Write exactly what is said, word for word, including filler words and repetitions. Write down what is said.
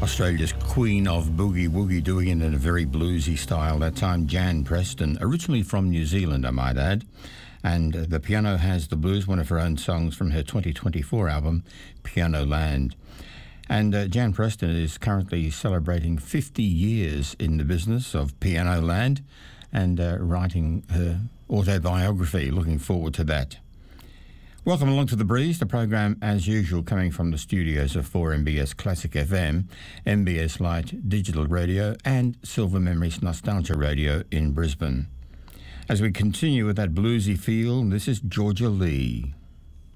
Australia's queen of boogie woogie, doing it in a very bluesy style. That time, Jan Preston, originally from New Zealand, I might add. And uh, The Piano Has the Blues, one of her own songs from her twenty twenty-four album, Piano Land. And uh, Jan Preston is currently celebrating fifty years in the business of Piano Land and uh, writing her autobiography. Looking forward to that. Welcome along to The Breeze, the program as usual coming from the studios of four M B S Classic F M, M B S Lite Digital Radio and Silver Memories Nostalgia Radio in Brisbane. As we continue with that bluesy feel, this is Georgia Lee.